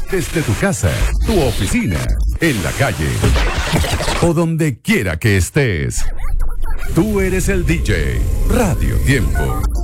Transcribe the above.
Desde tu casa, tu oficina, en la calle o donde quiera que estés. Tú eres el DJ. Radio Tiempo.